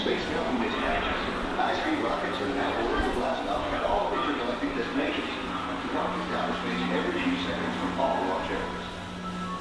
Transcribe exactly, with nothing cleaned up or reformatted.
Space Mountain is magic. High-speed rockets are now ordered to blast off.